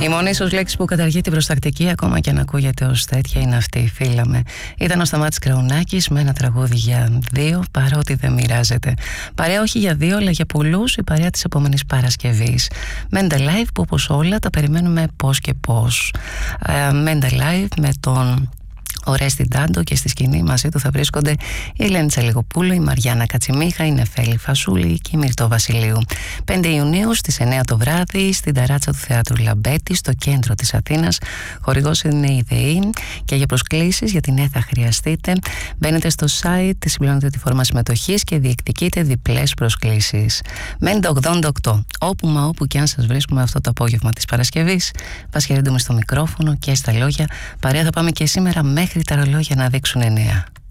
Η μόνη ίσως λέξη που καταργεί την προστακτική, ακόμα και αν ακούγεται ως τέτοια, είναι αυτή, φύλαμε. Ήταν ο Σταμάτης Κραουνάκης με ένα τραγούδι για δύο, παρότι δεν μοιράζεται. Παρέα όχι για δύο, αλλά για πολλούς, η παρέα της επόμενης Παρασκευής. Μέντα Live, που όπως όλα τα περιμένουμε πώς και πώς. Μέντα Live με τον Ορέστη Ντάντο, και στη σκηνή μαζί του θα βρίσκονται η Ελένη Τσαλιγοπούλου, η Μαριάννα Κατσιμίχα, η Νεφέλη Φασούλη και η Μυρτώ Βασιλείου. 5 Ιουνίου στις 9 το βράδυ στην ταράτσα του Θεάτρου Λαμπέτη, στο κέντρο της Αθήνας. Χορηγός είναι η ΔΕΗ, και για προσκλήσεις για την θα χρειαστείτε. Μπαίνετε στο site, συμπληρώνετε τη φόρμα συμμετοχής και διεκδικείτε διπλές προσκλήσεις. Μέντα 88, όπου μα όπου και αν σας βρίσκουμε αυτό το απόγευμα της Παρασκευής. Вас χαιρετούμε στο μικρόφωνο και στα λόγια. Παρέα θα πάμε και σήμερα μέχρι τα ρολόγια να δείξουν 9.